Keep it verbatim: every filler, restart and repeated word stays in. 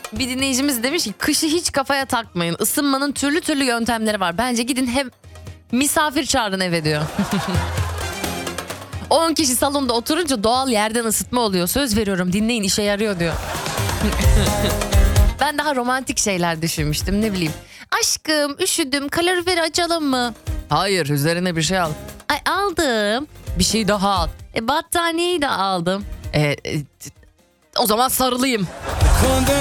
Bir dinleyicimiz demiş ki kışı hiç kafaya takmayın. Isınmanın türlü türlü yöntemleri var. Bence gidin hem misafir çağırın eve diyor. on kişi salonda oturunca doğal yerden ısıtma oluyor. Söz veriyorum dinleyin işe yarıyor diyor. Ben daha romantik şeyler düşünmüştüm ne bileyim. Aşkım üşüdüm kaloriferi açalım mı? Hayır üzerine bir şey al. Ay aldım. Bir şey daha al. E, battaniyeyi de aldım. E, e, o zaman sarılayım.